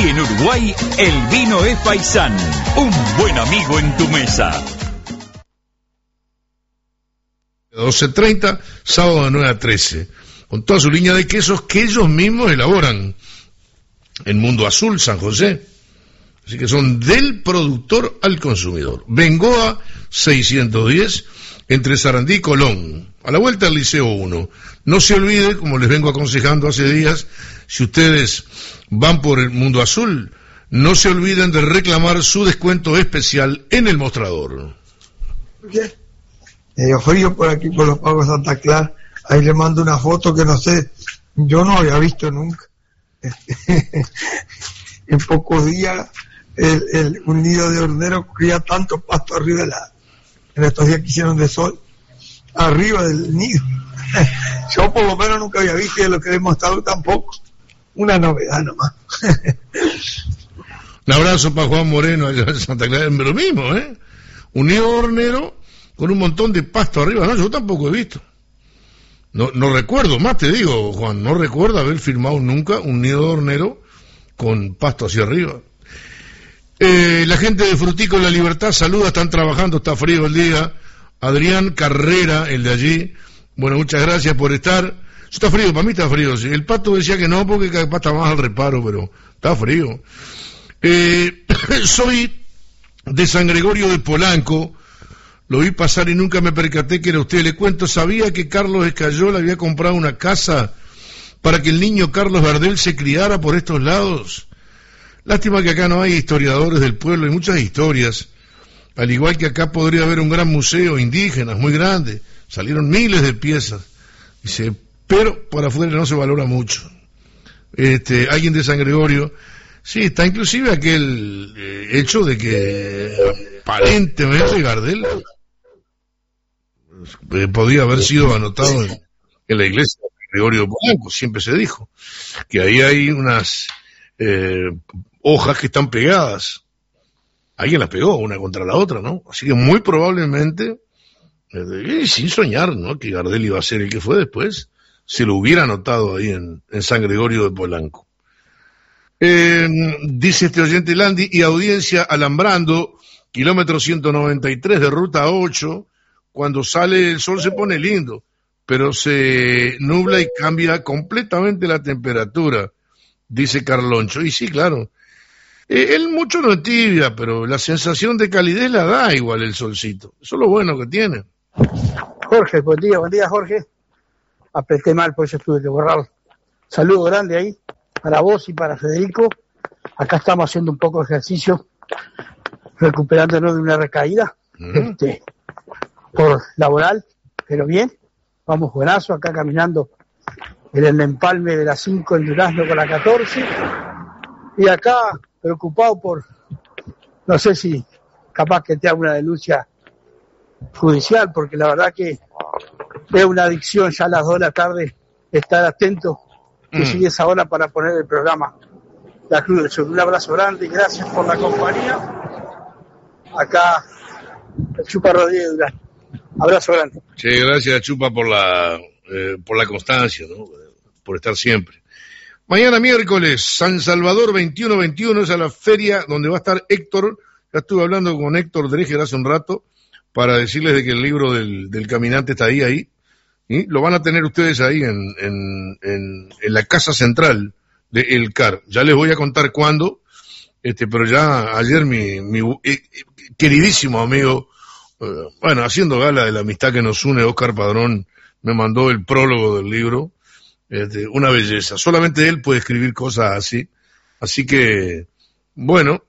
Aquí en Uruguay, el vino es Paisán, un buen amigo en tu mesa. 12:30, sábado de 9 a 13, con toda su línea de quesos que ellos mismos elaboran en Mundo Azul, San José. Así que son del productor al consumidor. Bengoa 610, entre Sarandí y Colón, a la vuelta del Liceo 1. No se olvide, como les vengo aconsejando hace días, si ustedes van por el Mundo Azul, no se olviden de reclamar su descuento especial en el mostrador. ¿Qué? Medio frío por aquí, por los Pagos de Santa Clara. Ahí le mando una foto que no sé, yo no había visto nunca. En pocos días, un nido de hornero cría tanto pasto arriba en estos días que hicieron de sol, arriba del nido. Yo por lo menos nunca había visto, y lo que he demostrado tampoco. Una novedad nomás. Un abrazo para Juan Moreno allá en Santa Clara, es lo mismo, un nido de hornero con un montón de pasto arriba. No, yo tampoco he visto. No recuerdo, más te digo, Juan, no recuerdo haber firmado nunca un nido de hornero con pasto hacia arriba. La gente de Frutico La Libertad saluda, están trabajando, está frío el día. Adrián Carrera, el de allí, bueno, muchas gracias por estar. Está frío, para mí está frío, sí. El Pato decía que no, porque capaz está más al reparo, pero está frío. Soy de San Gregorio de Polanco, lo vi pasar y nunca me percaté que era usted. Le cuento, sabía que Carlos Escayola había comprado una casa para que el niño Carlos Gardel se criara por estos lados. Lástima que acá no hay historiadores del pueblo, hay muchas historias. Al igual que acá podría haber un gran museo indígenas, muy grande. Salieron miles de piezas. Dice, pero por afuera no se valora mucho. Alguien de San Gregorio, sí, está inclusive aquel hecho de que aparentemente Gardel podía haber sido anotado en la iglesia de San Gregorio de Polanco. Siempre se dijo que ahí hay unas hojas que están pegadas. Alguien las pegó una contra la otra, ¿no? Así que muy probablemente, sin soñar, ¿no?, que Gardel iba a ser el que fue después, se lo hubiera anotado ahí en San Gregorio de Polanco. Dice este oyente Landi, y audiencia alambrando, kilómetro 193 de ruta 8, cuando sale el sol se pone lindo, pero se nubla y cambia completamente la temperatura, dice Carloncho. Y sí, claro, él mucho no entibia, pero la sensación de calidez la da igual el solcito. Eso es lo bueno que tiene. Jorge, buen día Jorge. Apreté mal, por eso tuve que borrarlo. Saludo grande ahí para vos y para Federico. Acá estamos haciendo un poco de ejercicio, recuperándonos de una recaída por laboral, pero bien. Vamos buenazo, acá caminando en el empalme de la 5 en Durazno con la 14. Y acá preocupado por, no sé si capaz que te haga una denuncia judicial, porque la verdad que es una adicción ya a las 2 de la tarde estar atento que sigue esa hora para poner el programa La Cruz del Sur. Un abrazo grande y gracias por la compañía. Acá el Chupa Rodríguez Durán. Abrazo grande. Sí, gracias Chupa por la constancia, ¿no?, por estar siempre. Mañana miércoles, San Salvador 21-21, es a la feria donde va a estar Héctor. Ya estuve hablando con Héctor Dreger hace un rato para decirles de que el libro del caminante está ahí. ¿Sí? Lo van a tener ustedes ahí en la casa central de El CAR. Ya les voy a contar cuándo, pero ya ayer mi queridísimo amigo, haciendo gala de la amistad que nos une, Óscar Padrón, me mandó el prólogo del libro. Una belleza. Solamente él puede escribir cosas así. Así que, bueno,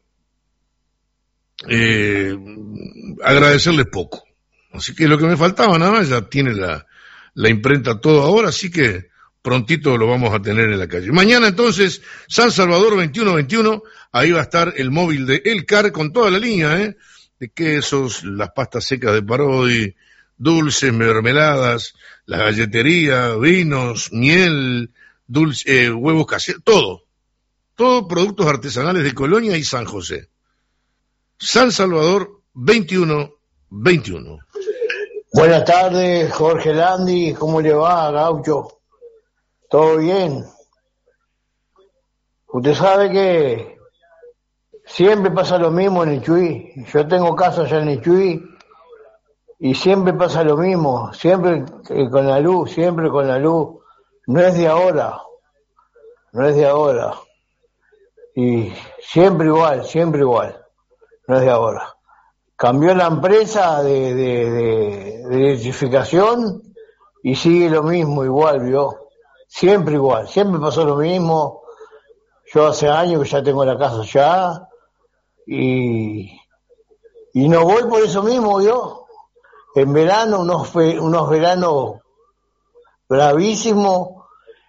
agradecerles poco. Así que lo que me faltaba nada más, ya tiene la imprenta todo ahora, así que prontito lo vamos a tener en la calle. Mañana entonces, San Salvador 21-21, ahí va a estar el móvil de El CAR con toda la línea, de quesos, las pastas secas de Parodi, dulces, mermeladas, la galletería, vinos, miel, dulce, huevos caseros, todo productos artesanales de Colonia y San José. San Salvador 21-21. Buenas tardes, Jorge Landi, ¿cómo le va, Gaucho? ¿Todo bien? Usted sabe que siempre pasa lo mismo en Ichuí. Yo tengo casa allá en Ichuí y siempre pasa lo mismo, siempre con la luz, siempre con la luz. No es de ahora, no es de ahora. Y siempre igual, no es de ahora. Cambió la empresa de electrificación y sigue lo mismo, igual, ¿vio? Siempre igual, siempre pasó lo mismo. Yo hace años que ya tengo la casa allá y no voy por eso mismo, ¿vio? En verano, unos veranos bravísimos,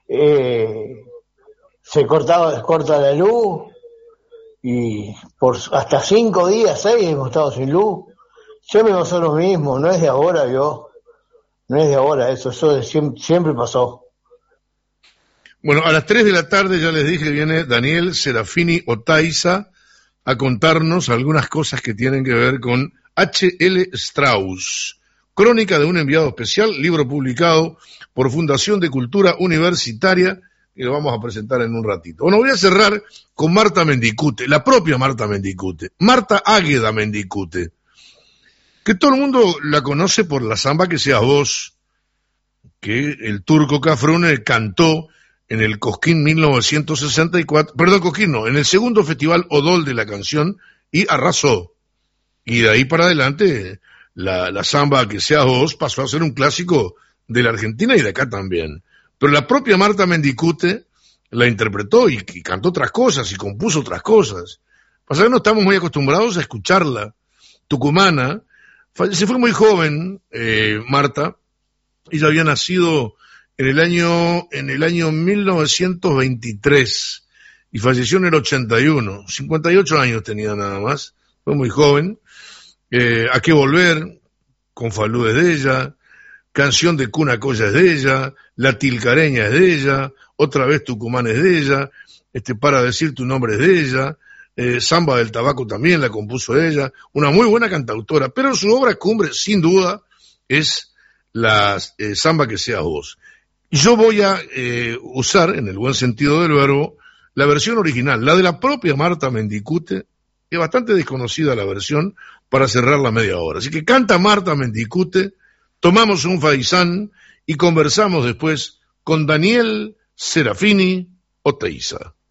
se corta la luz y por hasta 5 días, 6 hemos estado sin luz. Siempre pasó lo mismo, no es de ahora, ¿vio? No es de ahora, eso siempre pasó. Bueno, a las 3 de la tarde, ya les dije, viene Daniel Serafini Oteiza a contarnos algunas cosas que tienen que ver con H.L. Strauss, Crónica de un enviado especial, libro publicado por Fundación de Cultura Universitaria, que lo vamos a presentar en un ratito. Bueno, voy a cerrar con Marta Mendicute, la propia Marta Mendicute, Marta Águeda Mendicute, que todo el mundo la conoce por la samba Que Seas Vos, que el Turco Cafrune cantó en el Cosquín 1964, perdón, Cosquín no, en el segundo Festival Odol de la Canción, y arrasó. Y de ahí para adelante, la samba Que Seas Vos pasó a ser un clásico de la Argentina y de acá también. Pero la propia Marta Mendicute la interpretó y cantó otras cosas y compuso otras cosas. Pasa que no estamos muy acostumbrados a escucharla. Tucumana, se fue muy joven, Marta. Ella había nacido en el año 1923 y falleció en el 81. 58 años tenía nada más. Fue muy joven. ¿A qué volver? Con Falú es de ella. Canción de Cuna Colla es de ella, La Tilcareña es de ella, Otra vez Tucumán es de ella, Para decir tu nombre es de ella, Samba del Tabaco también la compuso ella, una muy buena cantautora, pero su obra cumbre, sin duda, es la Samba Que Seas Vos. Y yo voy a usar, en el buen sentido del verbo, la versión original, la de la propia Marta Mendicute, que es bastante desconocida la versión, para cerrar la media hora. Así que canta Marta Mendicute. Tomamos un faisán y conversamos después con Daniel Serafini Oteiza.